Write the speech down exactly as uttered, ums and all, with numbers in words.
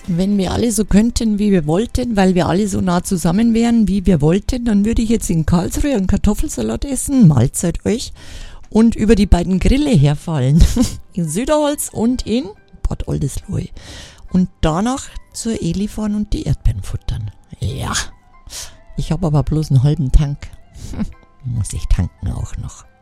Wenn wir alle so könnten, wie wir wollten, weil wir alle so nah zusammen wären, wie wir wollten, dann würde ich jetzt in Karlsruhe einen Kartoffelsalat essen, Mahlzeit euch, und über die beiden Grille herfallen, in Süderholz und in Bad Oldesloe. Und danach zur Eli fahren und die Erdbeeren futtern. Ja, ich habe aber bloß einen halben Tank. Muss ich tanken auch noch.